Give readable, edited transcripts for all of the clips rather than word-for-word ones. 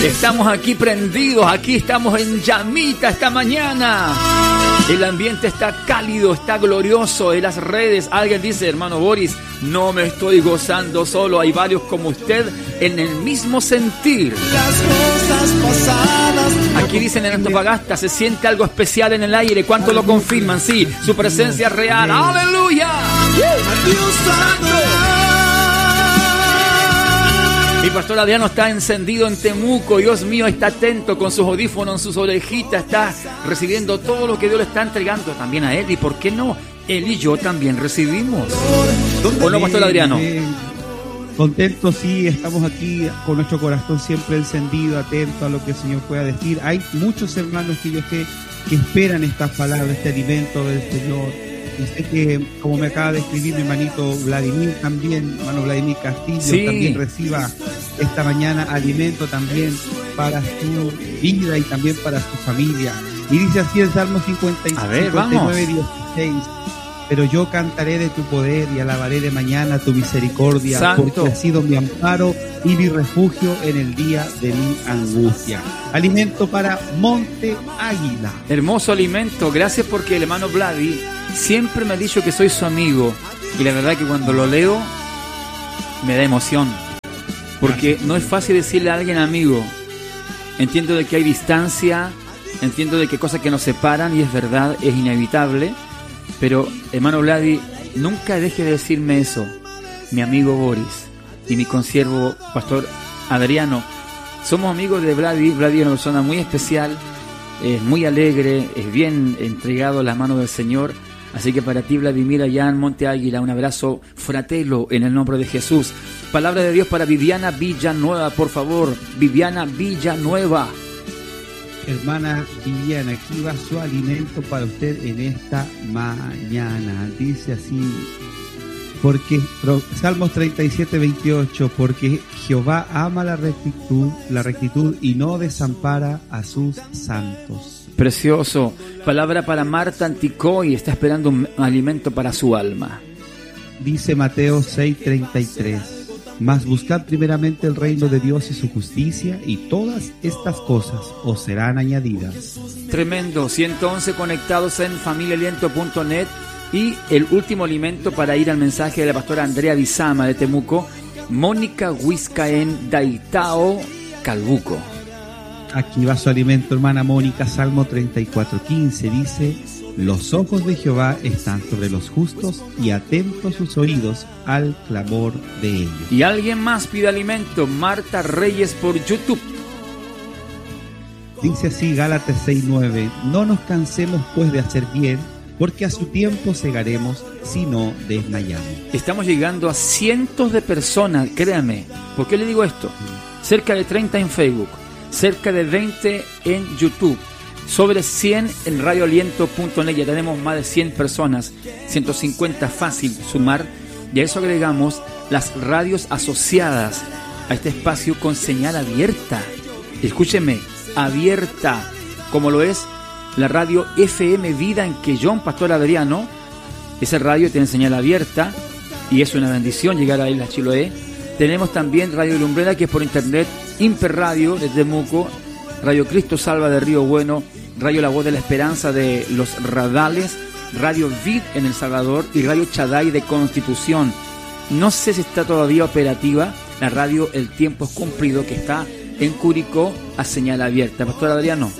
Estamos aquí prendidos, aquí estamos en llamita esta mañana. El ambiente está cálido, está glorioso en las redes. Alguien dice, hermano Boris, no me estoy gozando solo. Hay varios como usted en el mismo sentir. Las cosas pasadas. Aquí dicen en Antofagasta, se siente algo especial en el aire. ¿Cuánto lo confirman? Sí, su presencia es real. ¡Aleluya! Dios santo. Mi pastor Adriano está encendido en Temuco. Dios mío, está atento con sus audífonos, en sus orejitas. Está recibiendo todo lo que Dios le está entregando también a él. ¿Y por qué no? Él y yo también recibimos. ¿O no, pastor Adriano? Contentos, sí, estamos aquí con nuestro corazón siempre encendido, atento a lo que el Señor pueda decir. Hay muchos hermanos que yo sé que esperan estas palabras, este alimento del Señor. Y sé que, como me acaba de escribir mi hermanito Vladimir también, hermano Vladimir Castillo, sí, también reciba esta mañana alimento también para su vida y también para su familia. Y dice así el Salmo 59, 16. Pero yo cantaré de tu poder y alabaré de mañana tu misericordia, Santo, porque has sido mi amparo y mi refugio en el día de mi angustia. Alimento para Monte Águila. Hermoso alimento. Gracias, porque el hermano Vladi siempre me ha dicho que soy su amigo. Y la verdad que cuando lo leo me da emoción. Porque no es fácil decirle a alguien amigo. Entiendo de que hay distancia, entiendo de que hay cosas que nos separan y es verdad, es inevitable. Pero, hermano Vladi, nunca deje de decirme eso. Mi amigo Boris y mi consiervo, pastor Adriano, somos amigos de Vladi. Vladi es una persona muy especial, es muy alegre, es bien entregado a las manos del Señor. Así que para ti, Vladimir, allá en Monte Águila, un abrazo fratelo en el nombre de Jesús. Palabra de Dios para Viviana Villanueva, por favor. Viviana Villanueva. Hermana Viviana, aquí va su alimento para usted en esta mañana. Dice así, porque Salmos 37, 28, porque Jehová ama la rectitud y no desampara a sus santos. Precioso. Palabra para Marta Anticoy, está esperando un alimento para su alma. Dice Mateo 6, 33. Mas buscad primeramente el reino de Dios y su justicia, y todas estas cosas os serán añadidas. Tremendo. 111 conectados en familiaaliento.net. Y el último alimento para ir al mensaje de la pastora Andrea Bizama de Temuco, Mónica Huizcaén Daitao Calbuco. Aquí va su alimento, hermana Mónica. Salmo 34, 15 dice: los ojos de Jehová están sobre los justos y atentos sus oídos al clamor de ellos. Y alguien más pide alimento, Marta Reyes por YouTube. Dice así Gálatas 6:9: no nos cansemos pues de hacer bien, porque a su tiempo segaremos si no desmayamos. Estamos llegando a cientos de personas, créame. ¿Por qué le digo esto? Cerca de 30 en Facebook, cerca de 20 en YouTube, sobre 100 en radioaliento.net. Ya tenemos más de 100 personas, 150 fácil sumar, y a eso agregamos las radios asociadas a este espacio con señal abierta. Escúcheme, abierta, como lo es la radio FM Vida en Quellón, pastor Adriano. Esa radio tiene señal abierta y es una bendición llegar a Isla Chiloé. Tenemos también Radio Lumbrera, que es por internet, Imper Radio de Temuco, Radio Cristo Salva de Río Bueno, Radio La Voz de la Esperanza de Los Radales, Radio Vid en El Salvador y Radio Chaday de Constitución. No sé si está todavía operativa la radio El Tiempo es Cumplido, que está en Curicó a señal abierta. Pastor Adriano.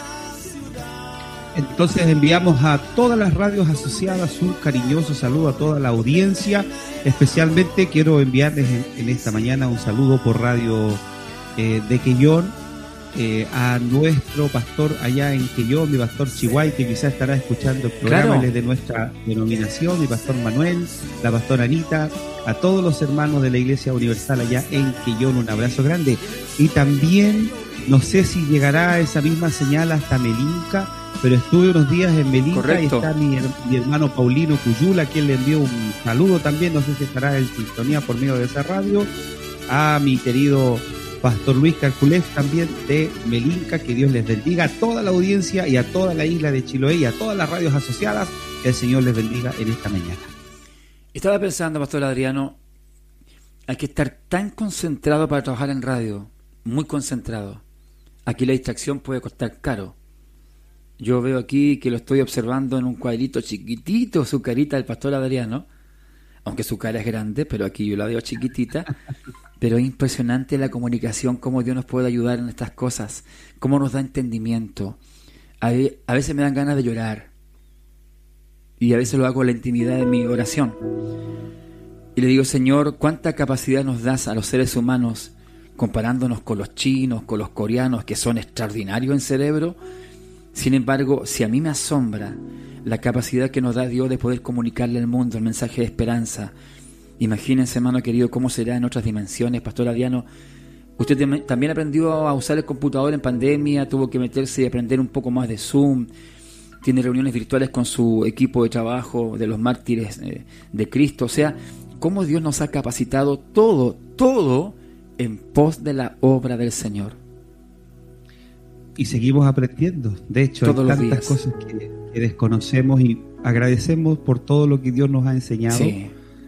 Entonces enviamos a todas las radios asociadas un cariñoso saludo a toda la audiencia. Especialmente quiero enviarles en esta mañana un saludo por radio de Quellón, a nuestro pastor allá en Quellón, mi pastor Chihuay, que quizás estará escuchando el programa. Claro. Él es de nuestra denominación, mi pastor Manuel, la pastora Anita, a todos los hermanos de la Iglesia Universal allá en Quellón, un abrazo grande. Y también, no sé si llegará esa misma señal hasta Melinca, pero estuve unos días en Melinca. Correcto. Y está mi hermano Paulino Cuyula, a quien le envió un saludo también, no sé si estará en sintonía por medio de esa radio, a mi querido pastor Luis Calculés también de Melinca. Que Dios les bendiga a toda la audiencia y a toda la isla de Chiloé y a todas las radios asociadas. Que el Señor les bendiga en esta mañana. Estaba pensando, pastor Adriano, hay que estar tan concentrado para trabajar en radio, muy concentrado. aquí la distracción puede costar caro. Yo veo aquí que lo estoy observando en un cuadrito chiquitito, su carita del pastor Adriano, aunque su cara es grande, pero aquí yo la veo chiquitita. Pero es impresionante la comunicación, cómo Dios nos puede ayudar en estas cosas, cómo nos da entendimiento. A veces me dan ganas de llorar, y a veces lo hago en la intimidad de mi oración. Y le digo, Señor, ¿cuánta capacidad nos das a los seres humanos, comparándonos con los chinos, con los coreanos, que son extraordinarios en cerebro? Sin embargo, si a mí me asombra la capacidad que nos da Dios de poder comunicarle al mundo el mensaje de esperanza, imagínense, hermano querido, cómo será en otras dimensiones. Pastor Adriano, usted también aprendió a usar el computador en pandemia, tuvo que meterse y aprender un poco más de Zoom, tiene reuniones virtuales con su equipo de trabajo de los mártires de Cristo. O sea, cómo Dios nos ha capacitado todo en pos de la obra del Señor. Y seguimos aprendiendo. De hecho, todos hay tantas cosas que desconocemos y agradecemos por todo lo que Dios nos ha enseñado. Sí.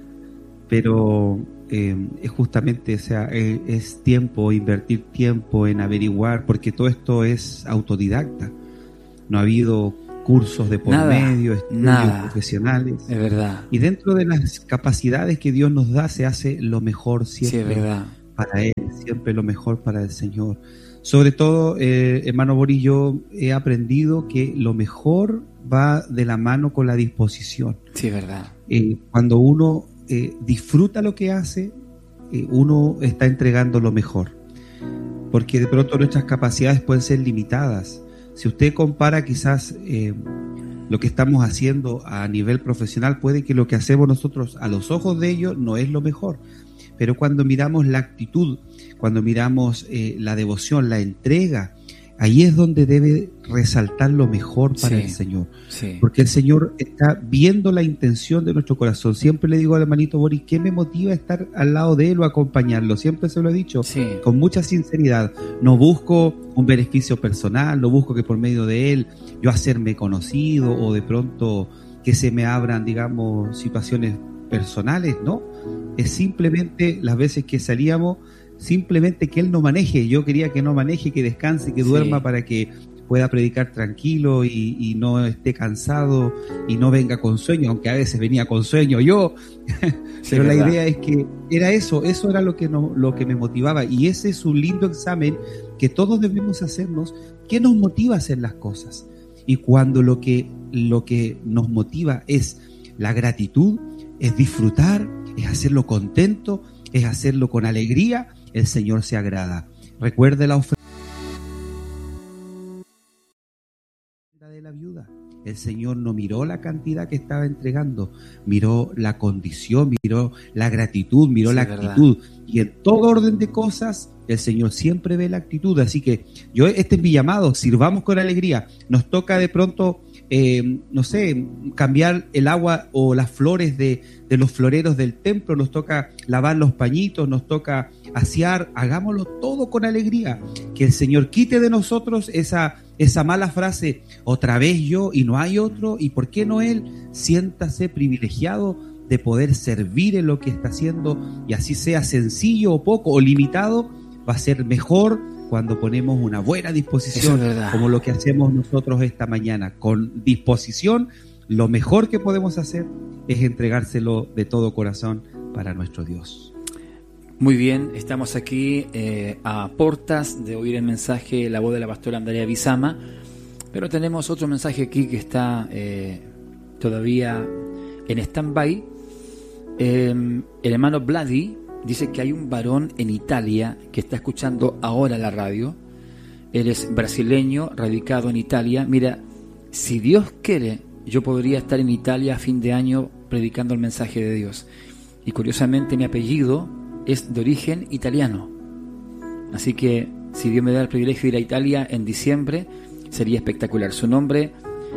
Pero es justamente, o sea, es tiempo, invertir tiempo en averiguar, porque todo esto es autodidacta. No ha habido cursos de por medio, estudios profesionales. Es verdad. Y dentro de las capacidades que Dios nos da, se hace lo mejor siempre, sí, es verdad, para Él, siempre lo mejor para el Señor. Sobre todo, hermano Boris, yo he aprendido que lo mejor va de la mano con la disposición. Sí, es verdad. Cuando uno disfruta lo que hace, uno está entregando lo mejor, porque de pronto nuestras capacidades pueden ser limitadas. Si usted compara quizás lo que estamos haciendo a nivel profesional, puede que lo que hacemos nosotros a los ojos de ellos no es lo mejor, pero cuando miramos la actitud, cuando miramos la devoción, la entrega, ahí es donde debe resaltar lo mejor para el Señor. Sí. Porque el Señor está viendo la intención de nuestro corazón. Siempre le digo al hermanito Boris, ¿qué me motiva a estar al lado de él o acompañarlo? Siempre se lo he dicho, con mucha sinceridad. No busco un beneficio personal, no busco que por medio de él yo hacerme conocido o de pronto que se me abran, digamos, situaciones personales, ¿no? Es simplemente las veces que salíamos, simplemente que él no maneje. Yo quería que no maneje, que descanse, que duerma para que pueda predicar tranquilo y no esté cansado y no venga con sueño, aunque a veces venía con sueño yo. Pero la idea es que era eso era lo que me motivaba, y ese es un lindo examen que todos debemos hacernos. ¿Qué nos motiva a hacer las cosas? Y cuando lo que nos motiva es la gratitud, es disfrutar, es hacerlo contento, es hacerlo con alegría, el Señor se agrada. Recuerde la ofrenda de la viuda. El Señor no miró la cantidad que estaba entregando, miró la condición, miró la gratitud, miró la actitud. ¿Verdad? Y en todo orden de cosas, el Señor siempre ve la actitud. Así que este es mi llamado, sirvamos con alegría. Nos toca de pronto, no sé, cambiar el agua o las flores de los floreros del templo, nos toca lavar los pañitos, nos toca asear, hagámoslo todo con alegría. Que el Señor quite de nosotros esa mala frase, otra vez yo y no hay otro, y por qué no él. Siéntase privilegiado de poder servir en lo que está haciendo, y así sea sencillo o poco o limitado, va a ser mejor cuando ponemos una buena disposición, como lo que hacemos nosotros esta mañana. Con disposición, lo mejor que podemos hacer es entregárselo de todo corazón para nuestro Dios. Muy bien, estamos aquí a portas de oír el mensaje, la voz de la pastora Andrea Bizama, pero tenemos otro mensaje aquí que está todavía en stand-by. El hermano Vladi dice que hay un varón en Italia que está escuchando ahora la radio. Él es brasileño, radicado en Italia. Mira, si Dios quiere, yo podría estar en Italia a fin de año predicando el mensaje de Dios. Y curiosamente mi apellido es de origen italiano. Así que si Dios me da el privilegio de ir a Italia en diciembre, sería espectacular. Su nombre,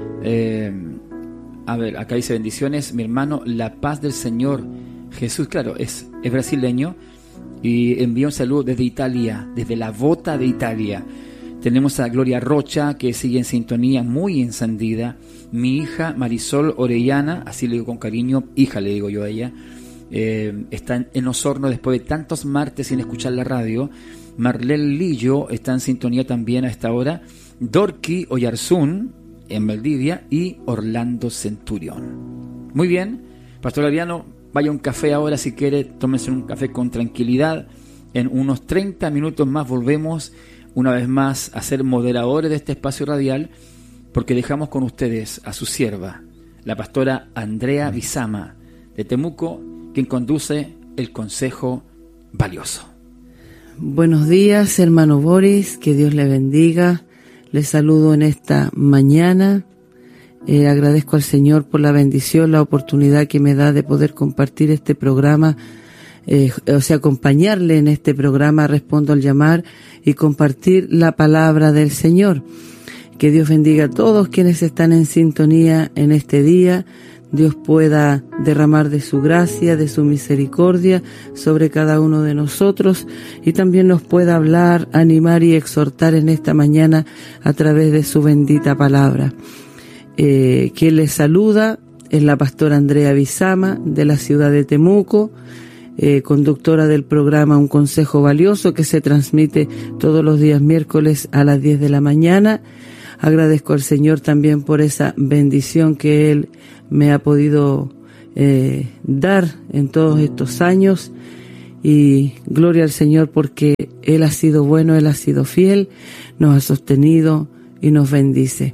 a ver, acá dice bendiciones, mi hermano, la paz del Señor Jesús, claro, es brasileño, y envía un saludo desde Italia, desde la Bota de Italia. Tenemos a Gloria Rocha, que sigue en sintonía, muy encendida. Mi hija Marisol Orellana, así le digo con cariño, hija le digo yo a ella, está en Osorno después de tantos martes sin escuchar la radio, Marlene Lillo está en sintonía también a esta hora. Dorky Oyarzún en Valdivia y Orlando Centurión. Muy bien, Pastor Ariano, vaya a un café ahora si quiere, tómese un café con tranquilidad. En unos 30 minutos más volvemos una vez más a ser moderadores de este espacio radial, porque dejamos con ustedes a su sierva, la pastora Andrea Bizama de Temuco, quien conduce el Consejo Valioso. Buenos días, hermano Boris, que Dios le bendiga. Les saludo en esta mañana. Agradezco al Señor por la bendición, la oportunidad que me da de poder compartir este programa, acompañarle en este programa, respondo al llamar, y compartir la palabra del Señor. Que Dios bendiga a todos quienes están en sintonía en este día. Dios pueda derramar de su gracia, de su misericordia sobre cada uno de nosotros, y también nos pueda hablar, animar y exhortar en esta mañana a través de su bendita palabra. Quien les saluda es la pastora Andrea Bizama de la ciudad de Temuco, conductora del programa Un Consejo Valioso, que se transmite todos los días miércoles a las 10 de la mañana. Agradezco al Señor también por esa bendición que Él me ha podido dar en todos estos años, y gloria al Señor porque Él ha sido bueno, Él ha sido fiel, nos ha sostenido y nos bendice.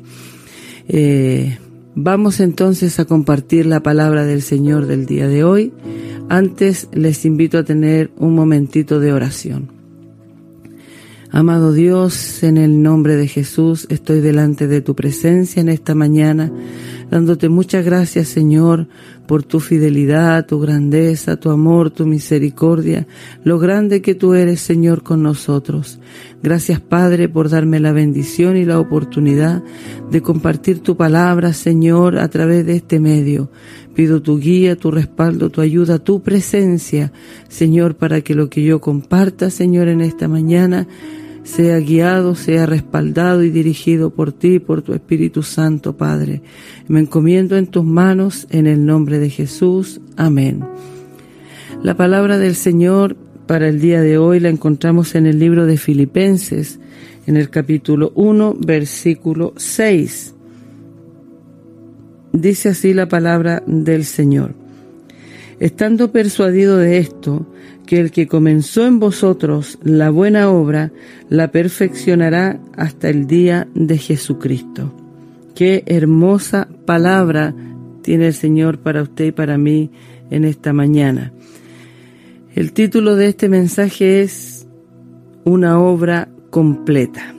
Vamos entonces a compartir la palabra del Señor del día de hoy. Antes les invito a tener un momentito de oración. Amado Dios, en el nombre de Jesús, estoy delante de tu presencia en esta mañana, dándote muchas gracias, Señor, por tu fidelidad, tu grandeza, tu amor, tu misericordia, lo grande que tú eres, Señor, con nosotros. Gracias, Padre, por darme la bendición y la oportunidad de compartir tu palabra, Señor, a través de este medio. Pido tu guía, tu respaldo, tu ayuda, tu presencia, Señor, para que lo que yo comparta, Señor, en esta mañana sea guiado, sea respaldado y dirigido por ti, por tu Espíritu Santo, Padre. Me encomiendo en tus manos, en el nombre de Jesús. Amén. La palabra del Señor para el día de hoy la encontramos en el libro de Filipenses, en el capítulo 1, versículo 6. Dice así la palabra del Señor: estando persuadido de esto, que el que comenzó en vosotros la buena obra, la perfeccionará hasta el día de Jesucristo. Qué hermosa palabra tiene el Señor para usted y para mí en esta mañana. El título de este mensaje es Una obra completa.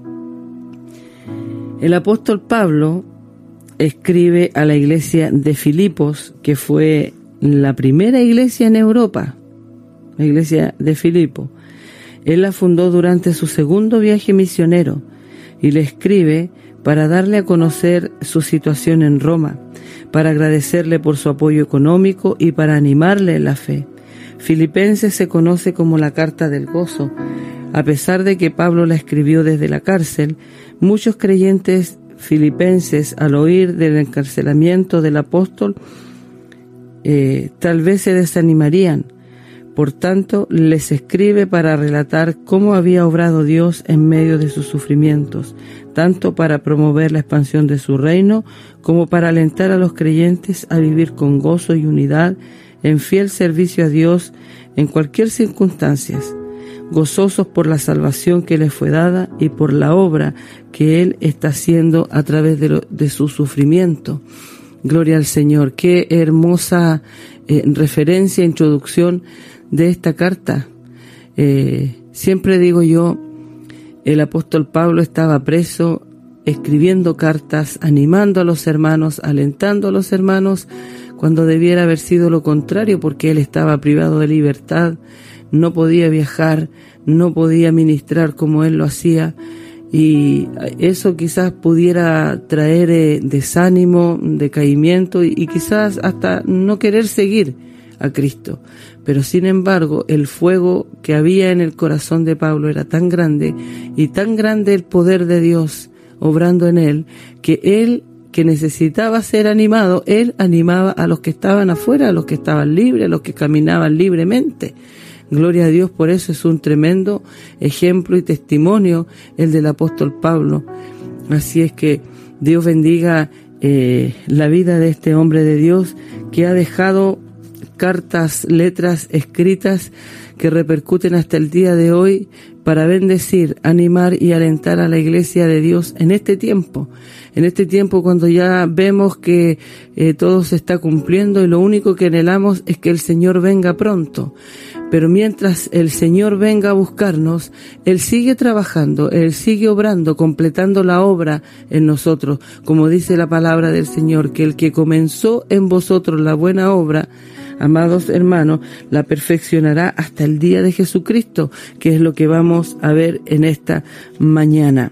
El apóstol Pablo escribe a la iglesia de Filipos, que fue la primera iglesia en Europa, la iglesia de Filipo. Él la fundó durante su segundo viaje misionero y le escribe para darle a conocer su situación en Roma, para agradecerle por su apoyo económico y para animarle en la fe. Filipenses se conoce como la carta del gozo. A pesar de que Pablo la escribió desde la cárcel, muchos creyentes filipenses, al oír del encarcelamiento del apóstol, tal vez se desanimarían. Por tanto, les escribe para relatar cómo había obrado Dios en medio de sus sufrimientos, tanto para promover la expansión de su reino, como para alentar a los creyentes a vivir con gozo y unidad, en fiel servicio a Dios en cualquier circunstancia, gozosos por la salvación que les fue dada y por la obra que Él está haciendo a través de su sufrimiento. Gloria al Señor. Qué hermosa referencia, introducción de esta carta. Siempre digo yo, el apóstol Pablo estaba preso, escribiendo cartas, animando a los hermanos, alentando a los hermanos, cuando debiera haber sido lo contrario, porque él estaba privado de libertad, no podía viajar, no podía ministrar como él lo hacía, y eso quizás pudiera traer desánimo, decaimiento y quizás hasta no querer seguir a Cristo. Pero sin embargo, el fuego que había en el corazón de Pablo era tan grande, y tan grande el poder de Dios obrando en él, que él, que necesitaba ser animado, él animaba a los que estaban afuera, a los que estaban libres, a los que caminaban libremente. Gloria a Dios, por eso es un tremendo ejemplo y testimonio el del apóstol Pablo. Así es que Dios bendiga la vida de este hombre de Dios que ha dejado cartas, letras escritas que repercuten hasta el día de hoy para bendecir, animar y alentar a la iglesia de Dios en este tiempo cuando ya vemos que todo se está cumpliendo y lo único que anhelamos es que el Señor venga pronto. Pero mientras el Señor venga a buscarnos, Él sigue trabajando, Él sigue obrando, completando la obra en nosotros. Como dice la palabra del Señor, que el que comenzó en vosotros la buena obra, amados hermanos, la perfeccionará hasta el día de Jesucristo, que es lo que vamos a ver en esta mañana.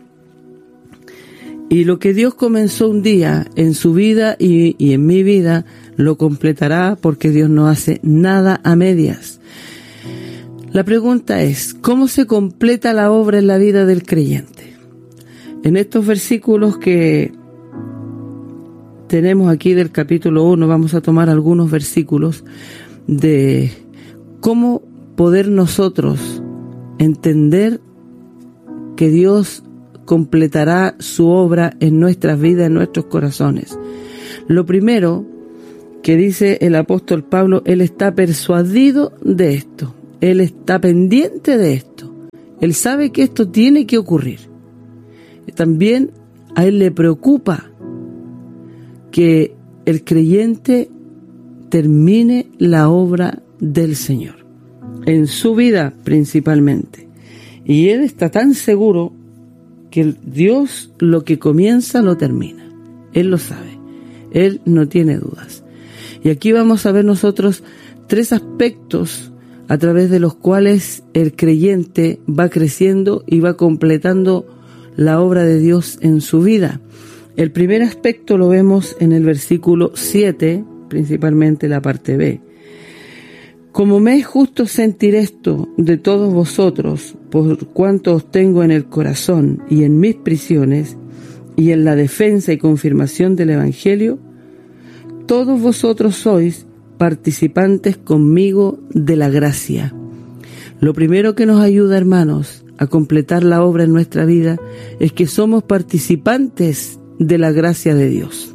Y lo que Dios comenzó un día en su vida y en mi vida, lo completará, porque Dios no hace nada a medias. La pregunta es, ¿cómo se completa la obra en la vida del creyente? En estos versículos que tenemos aquí del capítulo 1, vamos a tomar algunos versículos de cómo poder nosotros entender que Dios completará su obra en nuestras vidas, en nuestros corazones. Lo primero que dice el apóstol Pablo, él está persuadido de esto, él está pendiente de esto, él sabe que esto tiene que ocurrir. También a él le preocupa que el creyente termine la obra del Señor, en su vida principalmente. Y él está tan seguro que Dios lo que comienza lo termina. Él lo sabe, él no tiene dudas. Y aquí vamos a ver nosotros 3 aspectos a través de los cuales el creyente va creciendo y va completando la obra de Dios en su vida. El primer aspecto lo vemos en el versículo 7, principalmente la parte B. Como me es justo sentir esto de todos vosotros, por cuanto os tengo en el corazón y en mis prisiones, y en la defensa y confirmación del Evangelio, todos vosotros sois participantes conmigo de la gracia. Lo primero que nos ayuda, hermanos, a completar la obra en nuestra vida es que somos participantes de la gracia de Dios.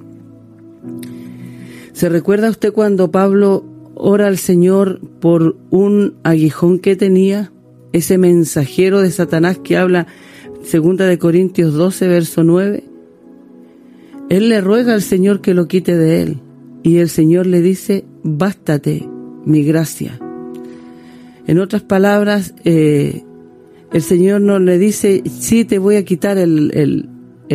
¿Se recuerda usted cuando Pablo ora al Señor por un aguijón que tenía? Ese mensajero de Satanás que habla 2 de Corintios 12, verso 9. Él le ruega al Señor que lo quite de él. Y el Señor le dice, bástate mi gracia. En otras palabras, el Señor no le dice, sí, te voy a quitar el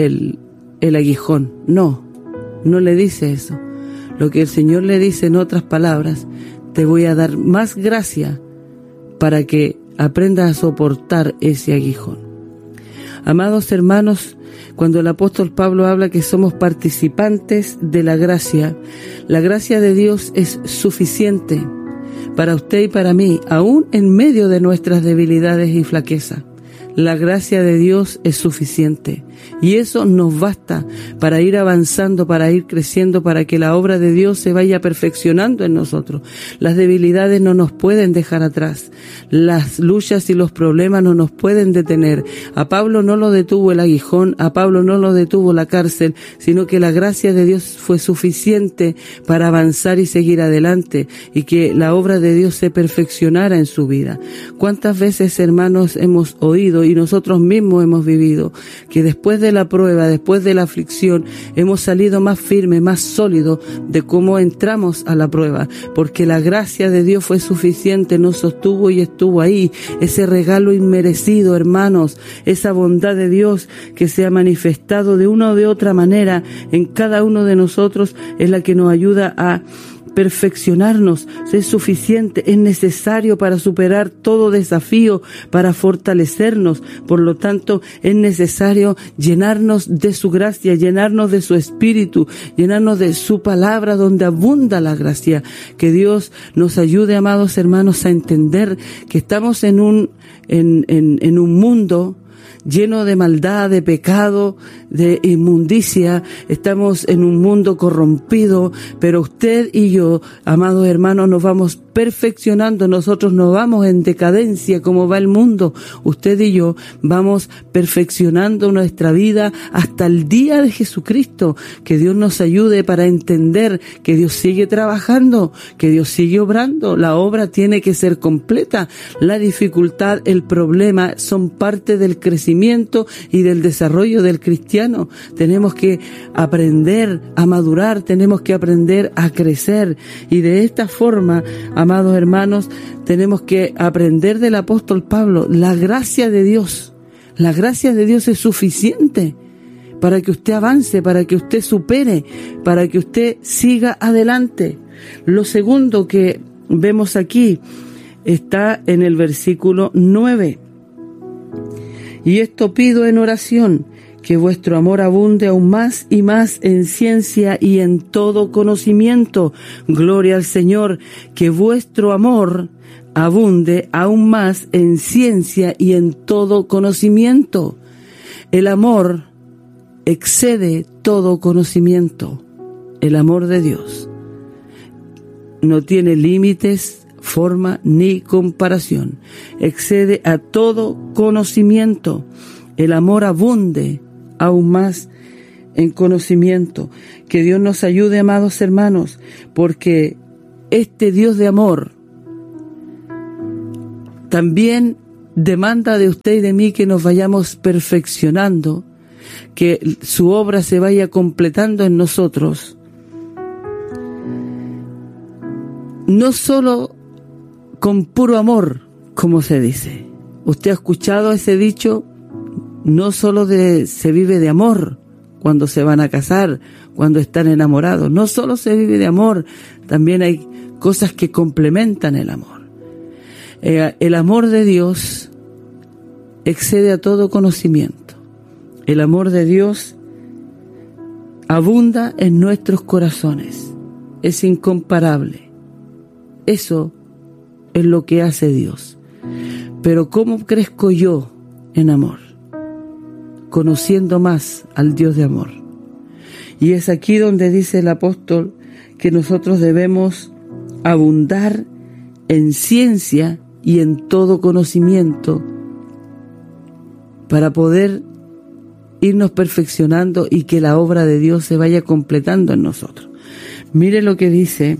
aguijón. No le dice eso. Lo que el Señor le dice, en otras palabras, te voy a dar más gracia para que aprendas a soportar ese aguijón. Amados hermanos, cuando el apóstol Pablo habla que somos participantes de la gracia de Dios es suficiente para usted y para mí, aún en medio de nuestras debilidades y flaquezas. La gracia de Dios es suficiente y eso nos basta para ir avanzando, para ir creciendo, para que la obra de Dios se vaya perfeccionando en nosotros. Las debilidades no nos pueden dejar atrás, las luchas y los problemas no nos pueden detener. A Pablo no lo detuvo el aguijón, a Pablo no lo detuvo la cárcel, sino que la gracia de Dios fue suficiente para avanzar y seguir adelante y que la obra de Dios se perfeccionara en su vida. ¿Cuántas veces, hermanos, hemos oído y nosotros mismos hemos vivido que después de la prueba, después de la aflicción, hemos salido más firmes, más sólidos de cómo entramos a la prueba? Porque la gracia de Dios fue suficiente, nos sostuvo y estuvo ahí. Ese regalo inmerecido, hermanos, esa bondad de Dios que se ha manifestado de una o de otra manera en cada uno de nosotros es la que nos ayuda a perfeccionarnos. Es suficiente, es necesario para superar todo desafío, para fortalecernos. Por lo tanto, es necesario llenarnos de su gracia, llenarnos de su espíritu, llenarnos de su palabra donde abunda la gracia. Que Dios nos ayude, amados hermanos, a entender que estamos en un mundo lleno de maldad, de pecado, de inmundicia. Estamos en un mundo corrompido, pero usted y yo, amados hermanos, nos vamos perfeccionando. Nosotros no vamos en decadencia como va el mundo. Usted y yo vamos perfeccionando nuestra vida hasta el día de Jesucristo. Que Dios nos ayude para entender que Dios sigue trabajando, que Dios sigue obrando. La obra tiene que ser completa. La dificultad, el problema son parte del crecimiento y del desarrollo del cristiano. Tenemos que aprender a madurar, tenemos que aprender a crecer, y de esta forma, amados hermanos, tenemos que aprender del apóstol Pablo. La gracia de Dios es suficiente para que usted avance, para que usted supere, para que usted siga adelante. Lo segundo que vemos aquí está en el versículo 9. Y esto pido en oración, que vuestro amor abunde aún más y más en ciencia y en todo conocimiento. Gloria al Señor. Que vuestro amor abunde aún más en ciencia y en todo conocimiento. El amor excede todo conocimiento. El amor de Dios no tiene límites, forma ni comparación. Excede a todo conocimiento. El amor abunde aún más en conocimiento. Que Dios nos ayude, amados hermanos, porque este Dios de amor también demanda de usted y de mí que nos vayamos perfeccionando, que su obra se vaya completando en nosotros. No solo con puro amor, como se dice. ¿Usted ha escuchado ese dicho? No solo se vive de amor cuando se van a casar, cuando están enamorados. No solo se vive de amor, también hay cosas que complementan el amor. El amor de Dios excede a todo conocimiento. El amor de Dios abunda en nuestros corazones. Es incomparable. Eso es lo que hace Dios. Pero ¿cómo crezco yo en amor? Conociendo más al Dios de amor. Y es aquí donde dice el apóstol que nosotros debemos abundar en ciencia y en todo conocimiento para poder irnos perfeccionando y que la obra de Dios se vaya completando en nosotros. Mire lo que dice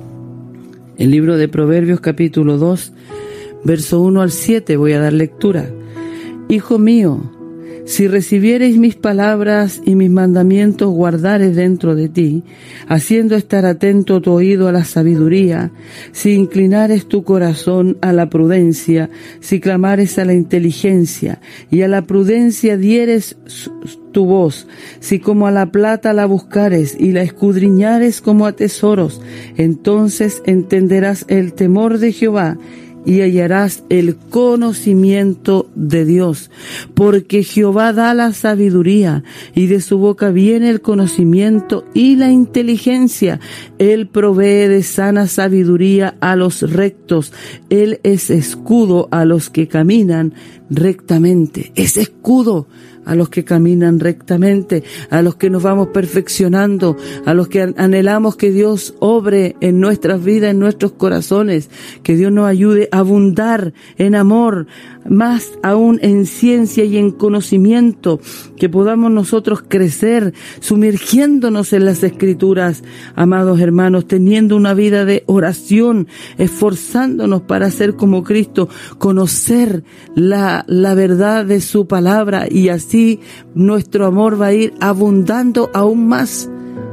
el libro de Proverbios capítulo 2, verso 1 al 7, voy a dar lectura. Hijo mío, si recibiereis mis palabras y mis mandamientos guardares dentro de ti, haciendo estar atento tu oído a la sabiduría, si inclinares tu corazón a la prudencia, si clamares a la inteligencia, y a la prudencia dieres tu voz, si como a la plata la buscares y la escudriñares como a tesoros, entonces entenderás el temor de Jehová, y hallarás el conocimiento de Dios, porque Jehová da la sabiduría, y de su boca viene el conocimiento y la inteligencia. Él provee de sana sabiduría a los rectos, Él es escudo a los que caminan rectamente. Es escudo a los que caminan rectamente, a los que nos vamos perfeccionando, a los que anhelamos que Dios obre en nuestras vidas, en nuestros corazones, que Dios nos ayude a abundar en amor, más aún en ciencia y en conocimiento, que podamos nosotros crecer sumergiéndonos en las Escrituras, amados hermanos, teniendo una vida de oración, esforzándonos para ser como Cristo, conocer la verdad de su palabra, y así nuestro amor va a ir abundando aún más,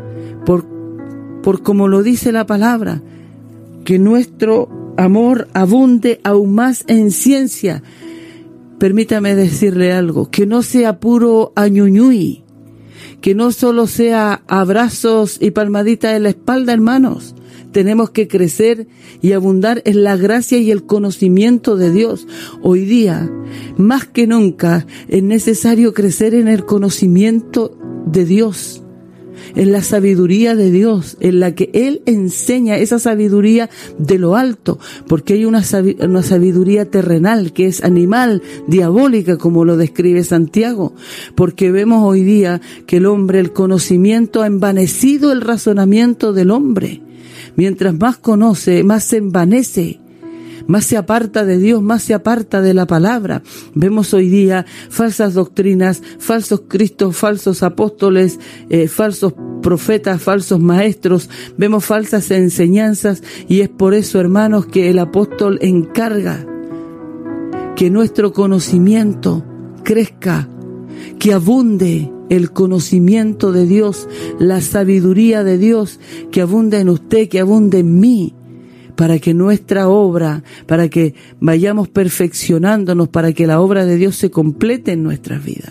por como lo dice la palabra, que nuestro amor abunde aún más en ciencia. Permítame decirle algo, que no sea puro añuñuy, que no solo sea abrazos y palmaditas en la espalda, hermanos. Tenemos que crecer y abundar en la gracia y el conocimiento de Dios. Hoy día, más que nunca, es necesario crecer en el conocimiento de Dios. en la sabiduría de Dios, en la que Él enseña esa sabiduría de lo alto, porque hay una sabiduría terrenal que es animal, diabólica, como lo describe Santiago, porque vemos hoy día que el conocimiento ha envanecido el razonamiento del hombre. Mientras más conoce, más se envanece, más se aparta de Dios, más se aparta de la palabra. Vemos hoy día falsas doctrinas, falsos cristos, falsos apóstoles, falsos profetas, falsos maestros. Vemos falsas enseñanzas, y es por eso, hermanos, que el apóstol encarga que nuestro conocimiento crezca, que abunde el conocimiento de Dios, la sabiduría de Dios, que abunde en usted, que abunde en mí, para que nuestra obra, para que vayamos perfeccionándonos, para que la obra de Dios se complete en nuestras vidas.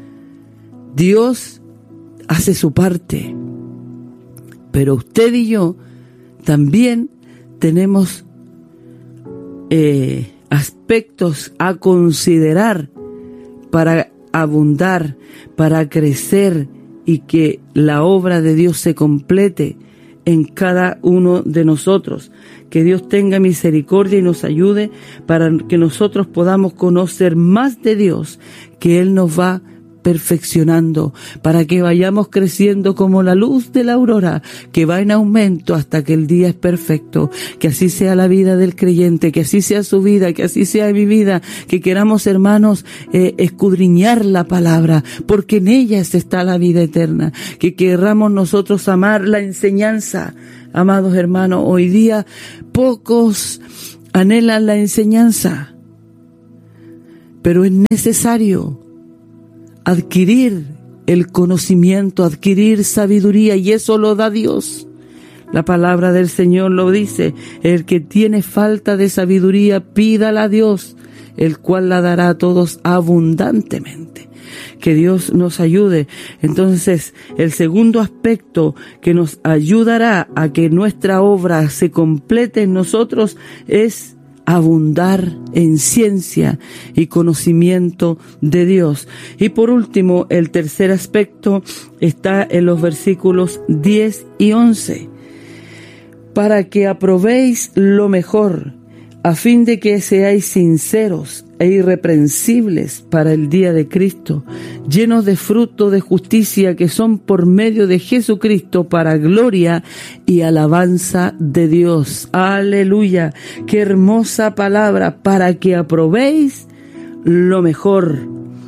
Dios hace su parte, pero usted y yo también tenemos aspectos a considerar para abundar, para crecer, y que la obra de Dios se complete en cada uno de nosotros. Que Dios tenga misericordia y nos ayude para que nosotros podamos conocer más de Dios, que Él nos va perfeccionando, para que vayamos creciendo como la luz de la aurora, que va en aumento hasta que el día es perfecto. Que así sea la vida del creyente, que así sea su vida, que así sea mi vida, que queramos, hermanos, escudriñar la palabra, porque en ella está la vida eterna. Que querramos nosotros amar la enseñanza. Amados hermanos, hoy día pocos anhelan la enseñanza, pero es necesario adquirir el conocimiento, adquirir sabiduría, y eso lo da Dios. La palabra del Señor lo dice: el que tiene falta de sabiduría, pídala a Dios, el cual la dará a todos abundantemente. Que Dios nos ayude. Entonces, el segundo aspecto que nos ayudará a que nuestra obra se complete en nosotros es abundar en ciencia y conocimiento de Dios. Y por último, el tercer aspecto está en los versículos 10 y 11. Para que aprobéis lo mejor, a fin de que seáis sinceros e irreprensibles para el día de Cristo, llenos de fruto de justicia que son por medio de Jesucristo para gloria y alabanza de Dios. Aleluya, qué hermosa palabra: para que aprobéis lo mejor.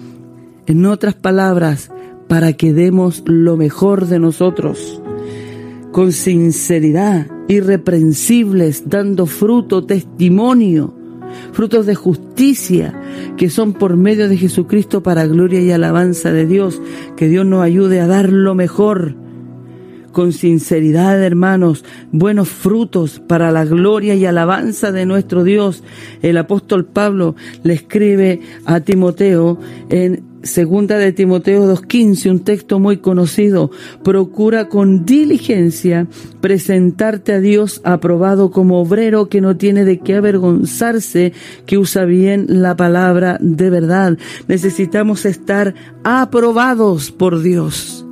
En otras palabras, para que demos lo mejor de nosotros, con sinceridad, irreprensibles, dando fruto, testimonio, frutos de justicia que son por medio de Jesucristo para gloria y alabanza de Dios. Que Dios nos ayude a dar lo mejor, con sinceridad, hermanos, buenos frutos para la gloria y alabanza de nuestro Dios. El apóstol Pablo le escribe a Timoteo en Segunda de Timoteo 2:15, un texto muy conocido: procura con diligencia presentarte a Dios aprobado como obrero que no tiene de qué avergonzarse, que usa bien la palabra de verdad. Necesitamos estar aprobados por Dios.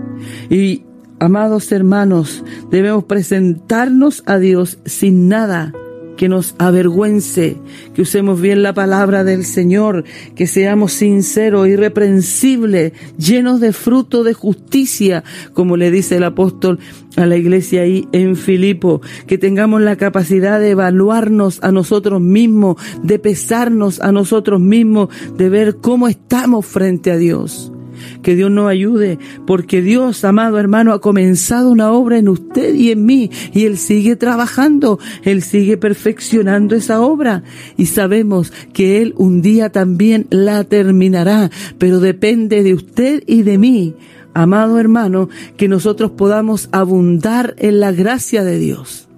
Y, amados hermanos, debemos presentarnos a Dios sin nada que nos avergüence, que usemos bien la palabra del Señor, que seamos sinceros, irreprensibles, llenos de fruto de justicia, como le dice el apóstol a la iglesia ahí en Filipo. Que tengamos la capacidad de evaluarnos a nosotros mismos, de pesarnos a nosotros mismos, de ver cómo estamos frente a Dios. Que Dios nos ayude, porque Dios, amado hermano, ha comenzado una obra en usted y en mí, y Él sigue trabajando, Él sigue perfeccionando esa obra, y sabemos que Él un día también la terminará, pero depende de usted y de mí, amado hermano, que nosotros podamos abundar en la gracia de Dios,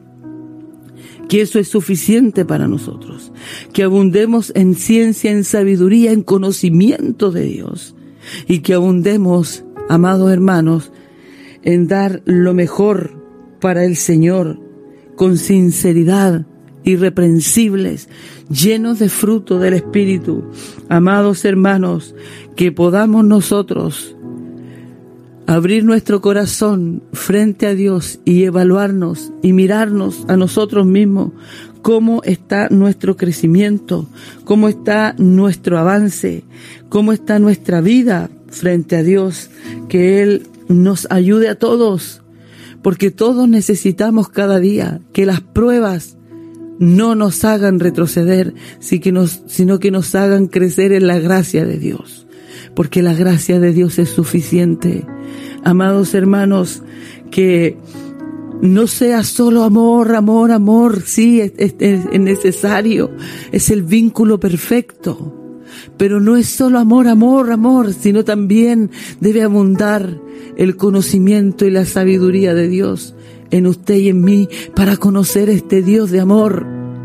que eso es suficiente para nosotros, que abundemos en ciencia, en sabiduría, en conocimiento de Dios, y que abundemos, amados hermanos, en dar lo mejor para el Señor, con sinceridad, irreprensibles, llenos de fruto del Espíritu. Amados hermanos, que podamos nosotros abrir nuestro corazón frente a Dios y evaluarnos y mirarnos a nosotros mismos, cómo está nuestro crecimiento, cómo está nuestro avance, cómo está nuestra vida frente a Dios, que Él nos ayude a todos, porque todos necesitamos cada día que las pruebas no nos hagan retroceder, sino que nos hagan crecer en la gracia de Dios, porque la gracia de Dios es suficiente. Amados hermanos, que no sea solo amor, amor, amor, sí, es necesario, es el vínculo perfecto, pero no es solo amor, amor, amor, sino también debe abundar el conocimiento y la sabiduría de Dios en usted y en mí para conocer este Dios de amor.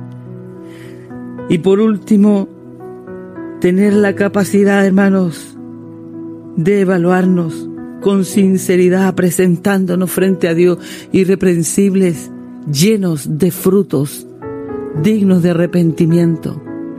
Y por último, tener la capacidad, hermanos, de evaluarnos con sinceridad, presentándonos frente a Dios irreprensibles, llenos de frutos, dignos de arrepentimiento.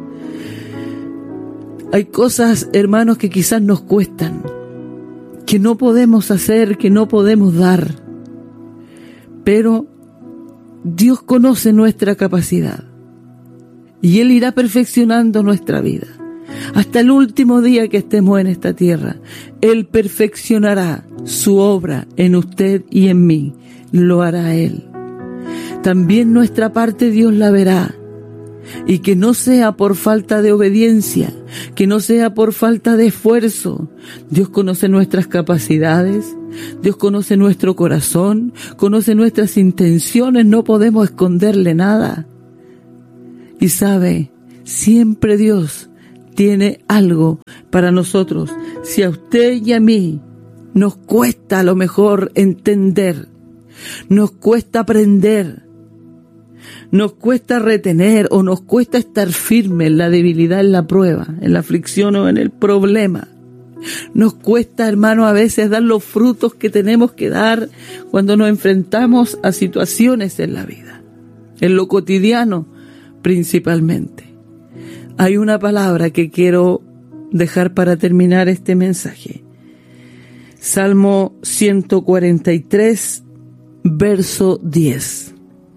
Hay cosas, hermanos, que quizás nos cuestan, que no podemos hacer, que no podemos dar, pero Dios conoce nuestra capacidad y Él irá perfeccionando nuestra vida. Hasta el último día que estemos en esta tierra, Él perfeccionará su obra en usted y en mí. Lo hará Él. También nuestra parte Dios la verá. Y que no sea por falta de obediencia, que no sea por falta de esfuerzo. Dios conoce nuestras capacidades, Dios conoce nuestro corazón, conoce nuestras intenciones, no podemos esconderle nada. Y sabe, siempre Dios tiene algo para nosotros. Si a usted y a mí nos cuesta a lo mejor entender, nos cuesta aprender, nos cuesta retener o nos cuesta estar firme en la debilidad, en la prueba, en la aflicción o en el problema. Nos cuesta, hermano, a veces dar los frutos que tenemos que dar cuando nos enfrentamos a situaciones en la vida, en lo cotidiano principalmente. Hay una palabra que quiero dejar para terminar este mensaje. Salmo 143, verso 10.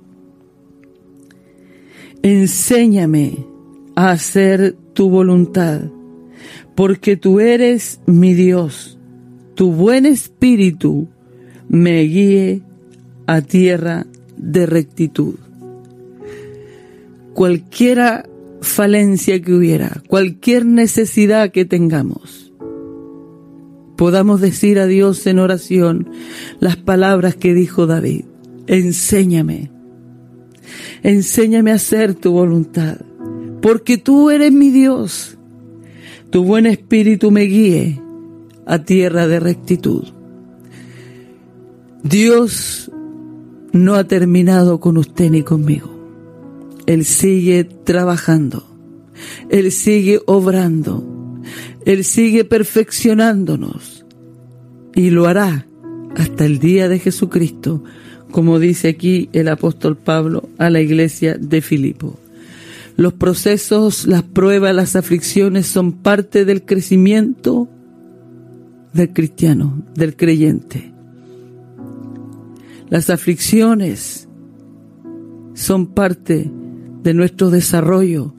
Enséñame a hacer tu voluntad, porque tú eres mi Dios. Tu buen espíritu me guíe a tierra de rectitud. Cualquiera falencia que hubiera, cualquier necesidad que tengamos, podamos decir a Dios en oración las palabras que dijo David. Enséñame a hacer tu voluntad, porque tú eres mi Dios. Tu buen espíritu me guíe a tierra de rectitud. Dios no ha terminado con usted ni conmigo. Él sigue trabajando, Él sigue obrando, Él sigue perfeccionándonos y lo hará hasta el día de Jesucristo, como dice aquí el apóstol Pablo a la iglesia de Filipo. Los procesos, las pruebas, las aflicciones son parte del crecimiento del cristiano, del creyente. Las aflicciones son parte de nuestro desarrollo.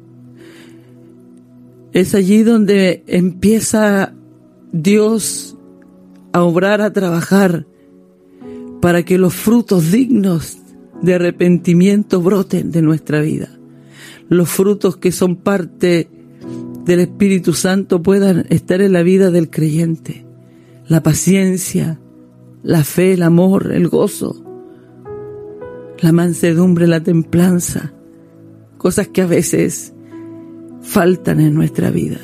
Es allí donde empieza Dios a obrar, a trabajar, para que los frutos dignos de arrepentimiento broten de nuestra vida. Los frutos que son parte del Espíritu Santo puedan estar en la vida del creyente. La paciencia, la fe, el amor, el gozo, la mansedumbre, la templanza. Cosas que a veces faltan en nuestra vida.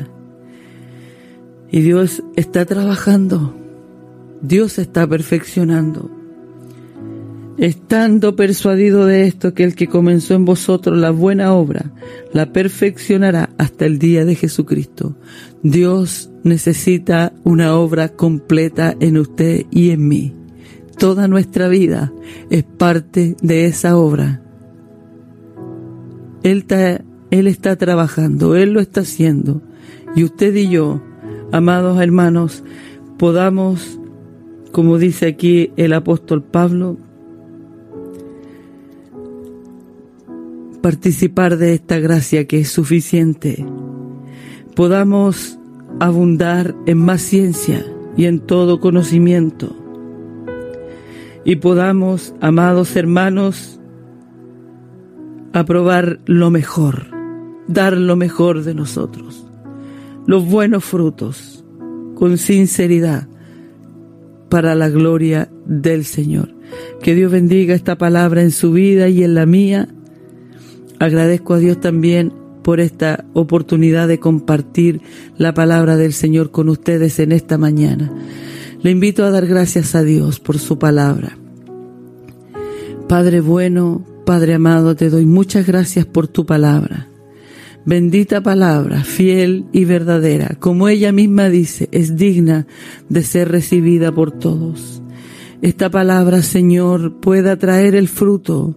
Y Dios está trabajando. Dios está perfeccionando. Estando persuadido de esto, que el que comenzó en vosotros la buena obra, la perfeccionará hasta el día de Jesucristo. Dios necesita una obra completa en usted y en mí. Toda nuestra vida es parte de esa obra. Él está trabajando, Él lo está haciendo. Y usted y yo, amados hermanos, podamos como dice aquí el apóstol Pablo, participar de esta gracia que es suficiente, podamos abundar en más ciencia y en todo conocimiento, y podamos, amados hermanos, aprobar lo mejor, dar lo mejor de nosotros, los buenos frutos, con sinceridad, para la gloria del Señor. Que Dios bendiga esta palabra en su vida y en la mía. Agradezco a Dios también por esta oportunidad de compartir la palabra del Señor con ustedes en esta mañana. Le invito a dar gracias a Dios por su palabra. Padre bueno, Padre amado, te doy muchas gracias por tu palabra. Bendita palabra, fiel y verdadera, como ella misma dice, es digna de ser recibida por todos. Esta palabra, Señor, pueda traer el fruto,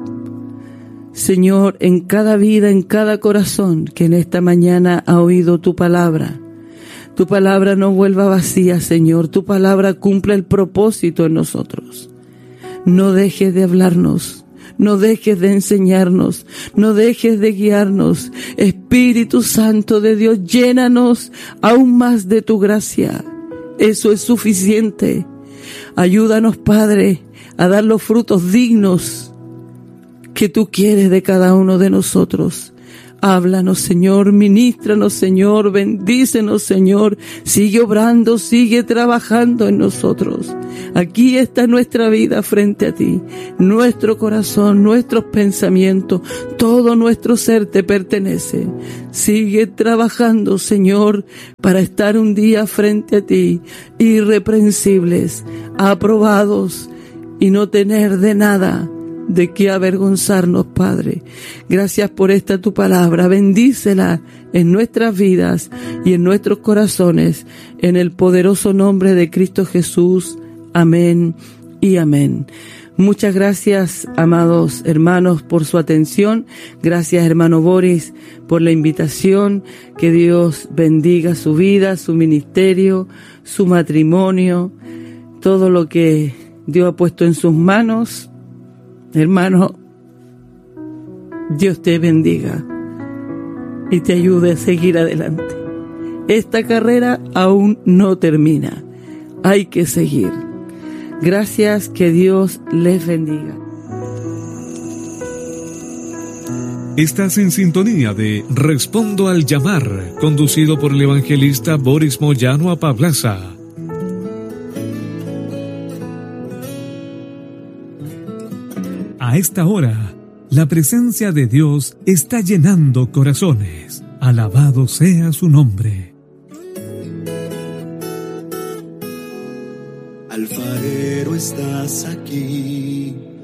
Señor, en cada vida, en cada corazón que en esta mañana ha oído tu palabra. Tu palabra no vuelva vacía, Señor. Tu palabra cumpla el propósito en nosotros. No dejes de hablarnos. No dejes de enseñarnos, no dejes de guiarnos. Espíritu Santo de Dios, llénanos aún más de tu gracia. Eso es suficiente. Ayúdanos, Padre, a dar los frutos dignos que tú quieres de cada uno de nosotros. Háblanos, Señor, ministranos, Señor, bendícenos, Señor. Sigue obrando, sigue trabajando en nosotros. Aquí está nuestra vida frente a ti, nuestro corazón, nuestros pensamientos, todo nuestro ser te pertenece. Sigue trabajando, Señor, para estar un día frente a ti, irreprensibles, aprobados y no tener de nada de qué avergonzarnos, Padre. Gracias por esta tu palabra. Bendícela en nuestras vidas y en nuestros corazones, en el poderoso nombre de Cristo Jesús. Amén y amén. Muchas gracias, amados hermanos, por su atención. Gracias, hermano Boris, por la invitación. Que Dios bendiga su vida, su ministerio, su matrimonio, todo lo que Dios ha puesto en sus manos. Hermano, Dios te bendiga y te ayude a seguir adelante. Esta carrera aún no termina. Hay que seguir. Gracias, que Dios les bendiga. Estás en sintonía de Respondo al Llamar, conducido por el evangelista Boris Moyano Apablaza. A esta hora, la presencia de Dios está llenando corazones. Alabado sea su nombre. Alfarero, estás aquí.